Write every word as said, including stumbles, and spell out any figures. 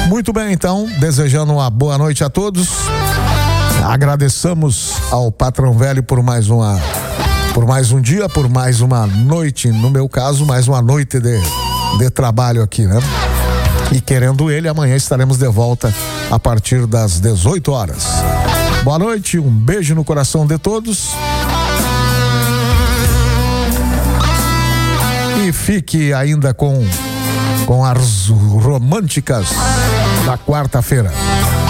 Muito bem, então, desejando uma boa noite a todos. Agradeçamos ao Patrão Velho por mais uma, por mais um dia, por mais uma noite, no meu caso, mais uma noite de, de trabalho aqui, né? E querendo ele, amanhã estaremos de volta a partir das dezoito horas. Boa noite, um beijo no coração de todos. E fique ainda com, com as românticas da quarta-feira.